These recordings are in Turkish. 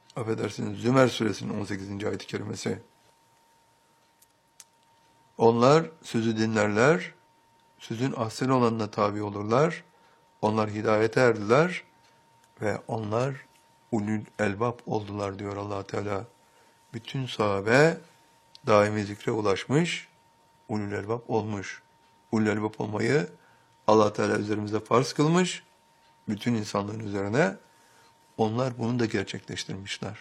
affedersiniz, Zümer suresinin 18. ayet-i kerimesi. Onlar sözü dinlerler, sözün ahsen olanına tabi olurlar, onlar hidayete erdiler ve onlar ulul elbab oldular diyor Allah Teala. Bütün sahabe daimi zikre ulaşmış, ulul elbab olmuş. Ulul elbab olmayı Allah Teala üzerimize farz kılmış, bütün insanlığın üzerine. Onlar bunu da gerçekleştirmişler.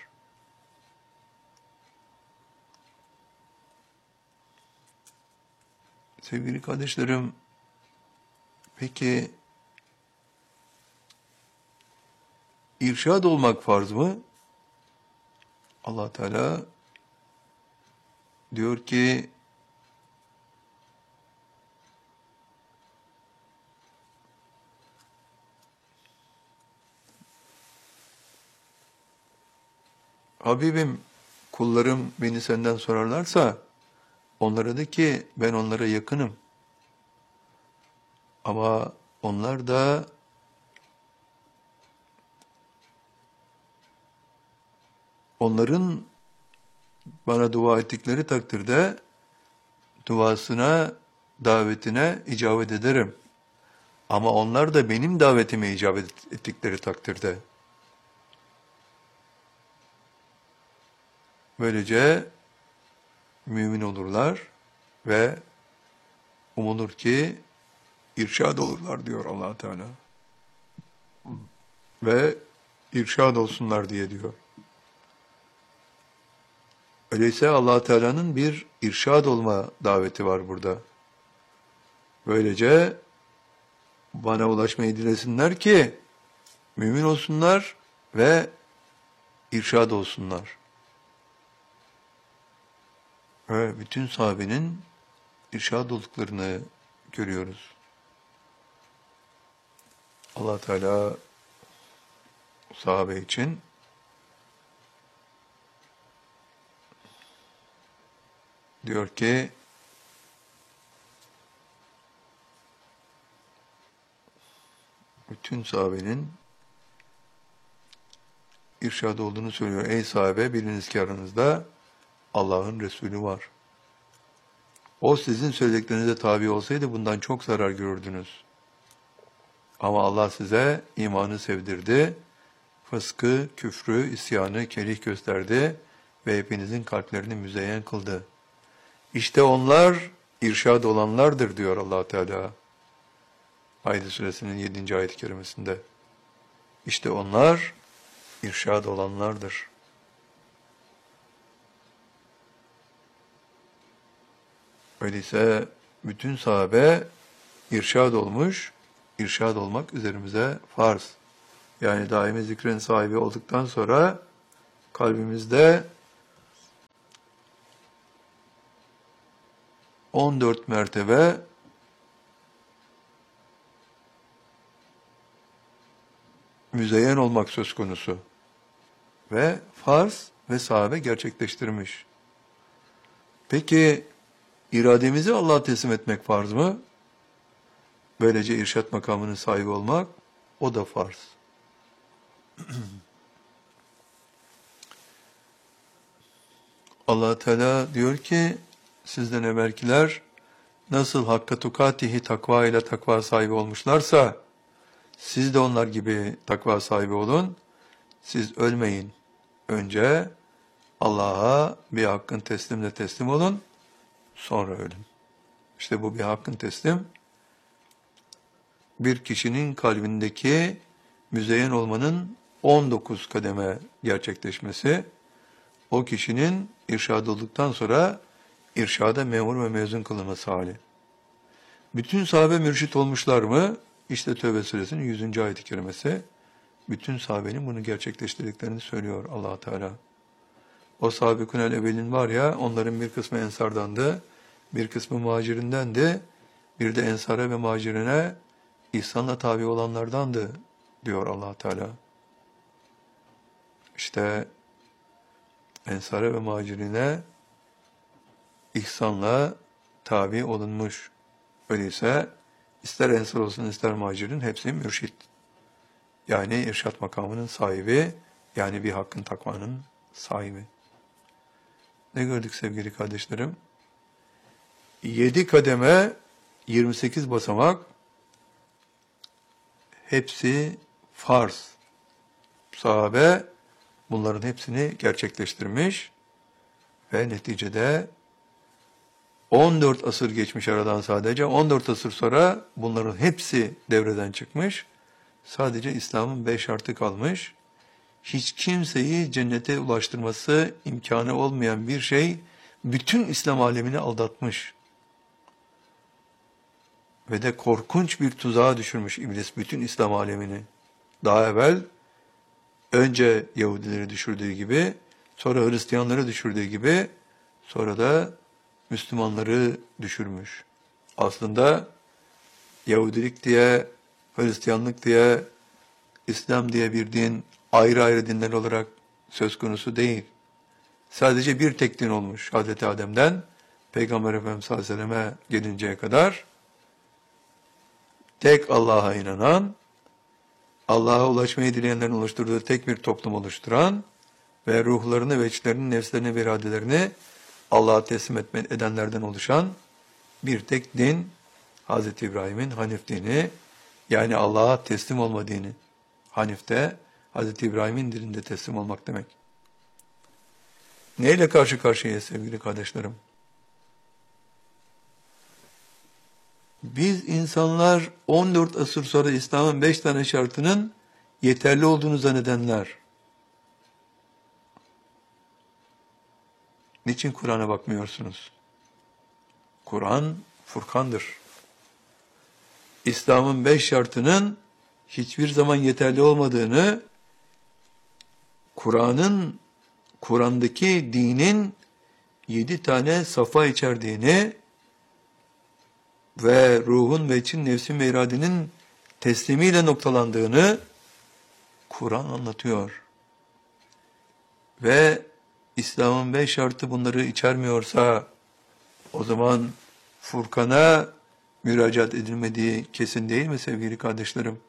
Sevgili kardeşlerim, peki irşad olmak farz mı? Allah Teala diyor ki Habibim, kullarım beni senden sorarlarsa onlara de ki ben onlara yakınım. Ama onlar da onların bana dua ettikleri takdirde duasına, davetine icabet ederim. Ama onlar da benim davetime icabet ettikleri takdirde. Böylece mümin olurlar ve umulur ki irşad olurlar diyor Allah Teala. Ve irşad olsunlar diye diyor. Öyleyse Allah Teala'nın bir irşad olma daveti var burada. Böylece bana ulaşmayı dilesinler ki mümin olsunlar ve irşad olsunlar. Ve bütün sahabenin irşad olduklarını görüyoruz. Allah Teala sahabe için diyor ki bütün sahabenin irşad olduğunu söylüyor. Ey sahabe, biliniz ki aranızda Allah'ın Resulü var. O sizin söylediklerinize tabi olsaydı bundan çok zarar görürdünüz. Ama Allah size imanı sevdirdi, fıskı, küfrü, isyanı kerih gösterdi ve hepinizin kalplerini müzeyyen kıldı. İşte onlar irşad olanlardır diyor Allah Teala. Haydi suresinin 7. ayet-i kerimesinde. İşte onlar irşad olanlardır. Öyleyse bütün sahabe irşad olmuş, irşad olmak üzerimize farz. Yani daimi zikrin sahibi olduktan sonra kalbimizde 14 mertebe müzeyyen olmak söz konusu. Ve farz ve sahabe gerçekleştirmiş. Peki irademizi Allah'a teslim etmek farz mı? Böylece irşat makamının sahibi olmak, o da farz. Allah Teala diyor ki, sizden evvelkiler nasıl hakka tukatihi takva ile takva sahibi olmuşlarsa, siz de onlar gibi takva sahibi olun. Siz ölmeyin. Önce Allah'a bir hakkın teslimle teslim olun, sonra ölün. İşte bu bir hakkın teslim, bir kişinin kalbindeki müzeyyen olmanın 19 kademe gerçekleşmesi, o kişinin irşad olduktan sonra irşada memur ve mezun kılınması hali. Bütün sahabe mürşit olmuşlar mı? İşte Tevbe suresinin 100. ayet-i kerimesi, bütün sahabenin bunu gerçekleştirdiklerini söylüyor Allah Teala. O sahabikun-el evvelin var ya, onların bir kısmı ensardandı, bir kısmı muhacirindendi, bir de ensara ve muhacirine ihsanla tabi olanlardandı diyor Allah Teala. İşte ensara ve muhacirine ihsanla tabi olunmuş. Öyleyse ister ensar olsun ister muhacirin hepsi mürşit. Yani irşat makamının sahibi, Yani bir hakkın, takvanın sahibi. Ne gördük sevgili kardeşlerim? 7 kademe, 28 basamak, hepsi farz. Sahabe bunların hepsini gerçekleştirmiş ve neticede 14 asır geçmiş aradan sadece. 14 asır sonra bunların hepsi devreden çıkmış. Sadece İslam'ın 5 şartı kalmış. Hiç kimseyi cennete ulaştırması imkanı olmayan bir şey bütün İslam alemini aldatmış. Ve de korkunç bir tuzağa düşürmüş iblis bütün İslam alemini. Daha evvel önce Yahudileri düşürdüğü gibi, sonra Hristiyanları düşürdüğü gibi, sonra da Müslümanları düşürmüş. Aslında Yahudilik diye, Hristiyanlık diye, İslam diye bir din ayrı ayrı dinler olarak söz konusu değil. Sadece bir tek din olmuş Hazreti Adem'den Peygamber Efendimiz sallallahu aleyhi ve selleme gelinceye kadar. Tek Allah'a inanan, Allah'a ulaşmayı dileyenlerin oluşturduğu tek bir toplum oluşturan ve ruhlarını ve içlerini, nefslerini ve iradelerini Allah'a teslim edenlerden oluşan bir tek din, Hz. İbrahim'in Hanif dini, yani Allah'a teslim olma dini. Hanif de Hz. İbrahim'in dilinde teslim olmak demek. Neyle karşı karşıyayız sevgili kardeşlerim? Biz insanlar 14 asır sonra İslam'ın 5 tane şartının yeterli olduğunu zannedenler. Niçin Kur'an'a bakmıyorsunuz? Kur'an Furkan'dır. İslam'ın 5 şartının hiçbir zaman yeterli olmadığını, Kur'an'daki dinin 7 tane safa içerdiğini ve ruhun ve için nefsin ve iradenin teslimiyle noktalandığını Kur'an anlatıyor. Ve İslam'ın 5 şartı bunları içermiyorsa o zaman Furkan'a müracaat edilmediği kesin değil mi sevgili kardeşlerim?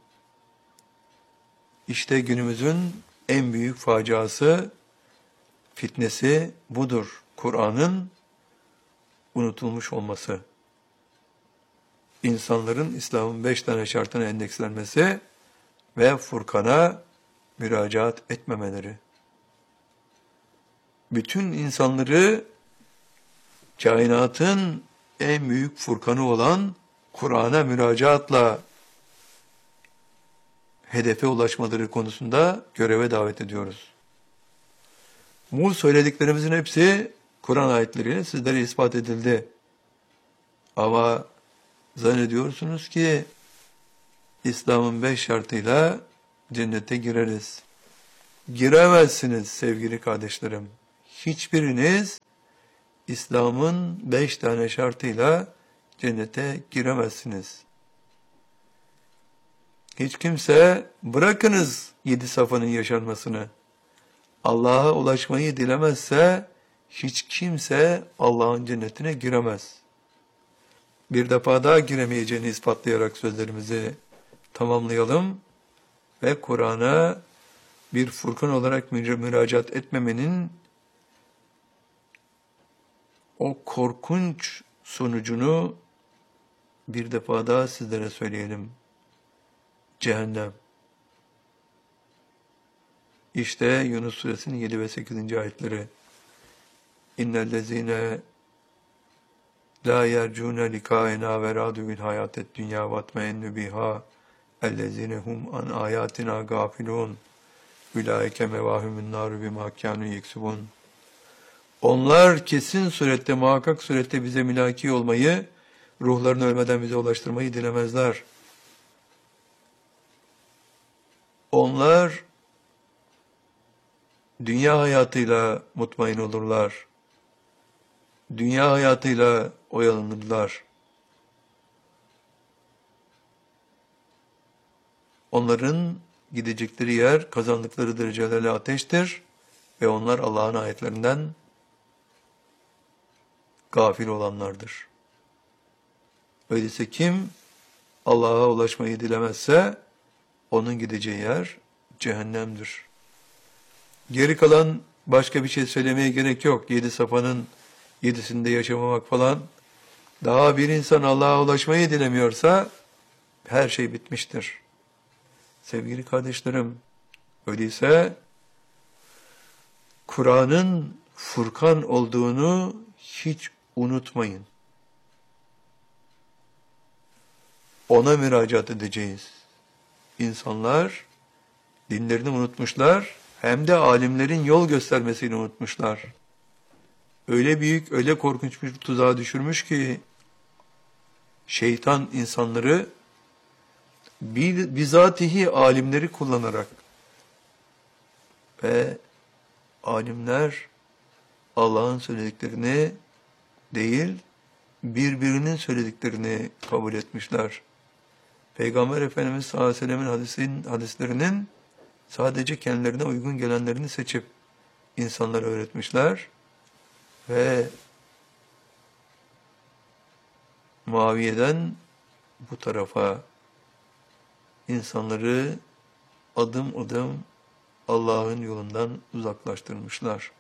İşte günümüzün en büyük faciası, fitnesi budur. Kur'an'ın unutulmuş olması. İnsanların İslam'ın 5 tane şartına endekslenmesi ve Furkan'a müracaat etmemeleri. Bütün insanları kainatın en büyük Furkanı olan Kur'an'a müracaatla hedefe ulaşmaları konusunda göreve davet ediyoruz. Bu söylediklerimizin hepsi Kur'an ayetleriyle sizlere ispat edildi. Ama zannediyorsunuz ki İslam'ın 5 şartıyla cennete gireriz. Giremezsiniz sevgili kardeşlerim. Hiçbiriniz İslam'ın 5 tane şartıyla cennete giremezsiniz. Hiç kimse bırakınız 7 safanın yaşanmasını. Allah'a ulaşmayı dilemezse hiç kimse Allah'ın cennetine giremez. Bir defa daha giremeyeceğini ispatlayarak sözlerimizi tamamlayalım ve Kur'an'a bir Furkan olarak müracaat etmemenin o korkunç sonucunu bir defa daha sizlere söyleyelim. Cehennem. İşte Yunus suresinin 7 ve 8. ayetleri. İnnellezine la yercune likaena ve radu bil hayatet dünya vatmeennu biha ellezine hum an ayatina gafilun ulaike mevahumun naru bima kanu yeksubun. Onlar kesin surette, muhakkak surette bize mülaki olmayı, ruhlarını ölmeden bize ulaştırmayı dilemezler. Onlar dünya hayatıyla mutmain olurlar. Dünya hayatıyla oyalanırlar. Onların gidecekleri yer, kazandıkları derecelerle ateştir ve onlar Allah'ın ayetlerinden gafil olanlardır. Öyleyse kim Allah'a ulaşmayı dilemezse onun gideceği yer cehennemdir. Geri kalan başka bir şey söylemeye gerek yok. 7 safanın 7'sinde yaşamamak falan. Daha bir insan Allah'a ulaşmayı dilemiyorsa her şey bitmiştir. Sevgili kardeşlerim, öyleyse Kur'an'ın Furkan olduğunu hiç unutmayın. Ona müracaat edeceğiz. İnsanlar dinlerini unutmuşlar, hem de alimlerin yol göstermesini unutmuşlar. Öyle büyük, öyle korkunç bir tuzağa düşürmüş ki, şeytan insanları bizatihi alimleri kullanarak ve alimler Allah'ın söylediklerini değil, birbirinin söylediklerini kabul etmişler. Peygamber Efendimiz sallallahu aleyhi ve sellem'in hadislerinin sadece kendilerine uygun gelenlerini seçip insanlara öğretmişler ve Muaviye'den bu tarafa insanları adım adım Allah'ın yolundan uzaklaştırmışlar.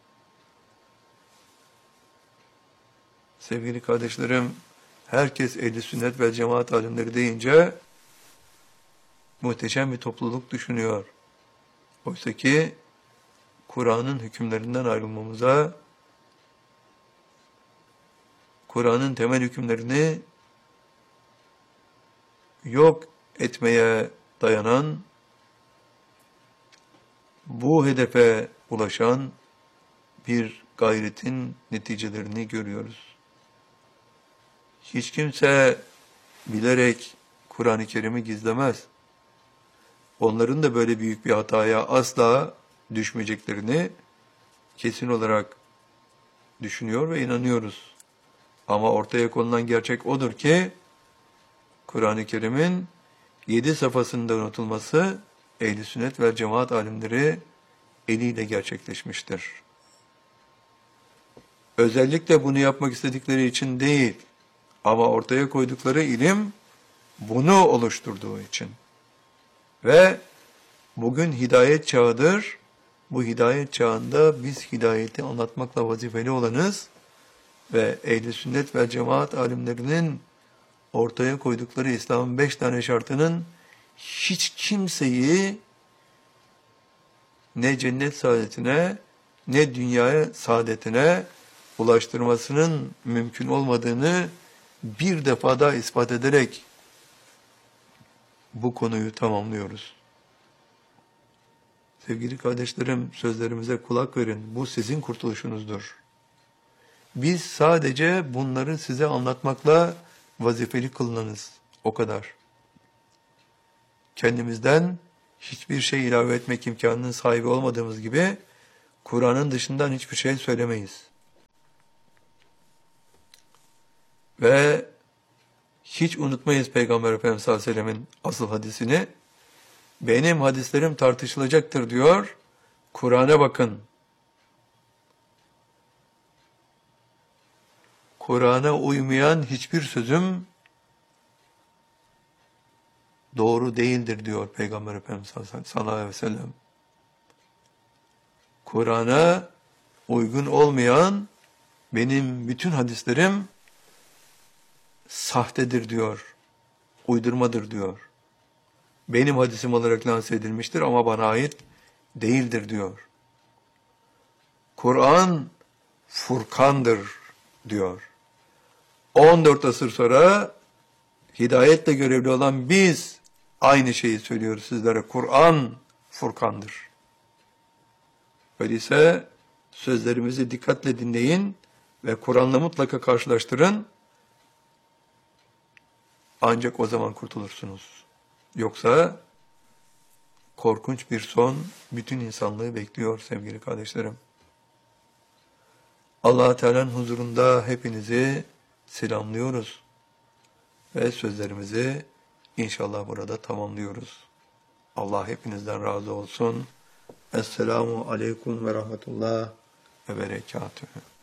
Sevgili kardeşlerim, herkes ehl-i sünnet ve cemaat alimleri deyince muhteşem bir topluluk düşünüyor. Oysa ki Kur'an'ın hükümlerinden ayrılmamıza, Kur'an'ın temel hükümlerini yok etmeye dayanan, bu hedefe ulaşan bir gayretin neticelerini görüyoruz. Hiç kimse bilerek Kur'an-ı Kerim'i gizlemez. Onların da böyle büyük bir hataya asla düşmeyeceklerini kesin olarak düşünüyor ve inanıyoruz. Ama ortaya konulan gerçek odur ki, Kur'an-ı Kerim'in 7 safhasında unutulması, ehl-i sünnet ve cemaat alimleri eliyle gerçekleşmiştir. Özellikle bunu yapmak istedikleri için değil, ama ortaya koydukları ilim bunu oluşturduğu için. Ve bugün hidayet çağıdır. Bu hidayet çağında biz hidayeti anlatmakla vazifeli olanız ve ehl-i sünnet ve cemaat alimlerinin ortaya koydukları İslam'ın 5 tane şartının hiç kimseyi ne cennet saadetine ne dünyaya saadetine ulaştırmasının mümkün olmadığını bir defa daha ispat ederek bu konuyu tamamlıyoruz. Sevgili kardeşlerim, sözlerimize kulak verin. Bu sizin kurtuluşunuzdur. Biz sadece bunları size anlatmakla vazifeli kılınanız. O kadar. Kendimizden hiçbir şey ilave etmek imkanının sahibi olmadığımız gibi Kur'an'ın dışından hiçbir şey söylemeyiz. Ve hiç unutmayız Peygamber Efendimiz sallallahu aleyhi ve sellem'in asıl hadisini. Benim hadislerim tartışılacaktır diyor. Kur'an'a bakın. Kur'an'a uymayan hiçbir sözüm doğru değildir diyor Peygamber Efendimiz sallallahu aleyhi ve sellem. Kur'an'a uygun olmayan benim bütün hadislerim sahtedir diyor. Uydurmadır diyor. Benim hadisim olarak lanse edilmiştir ama bana ait değildir diyor. Kur'an Furkan'dır diyor. 14 asır sonra hidayetle görevli olan biz aynı şeyi söylüyoruz sizlere. Kur'an Furkan'dır. Öyleyse sözlerimizi dikkatle dinleyin ve Kur'an'la mutlaka karşılaştırın. Ancak o zaman kurtulursunuz. Yoksa korkunç bir son bütün insanlığı bekliyor sevgili kardeşlerim. Allah-u Teala'nın huzurunda hepinizi selamlıyoruz. Ve sözlerimizi inşallah burada tamamlıyoruz. Allah hepinizden razı olsun. Esselamu aleyküm ve rahmetullah ve berekatühü.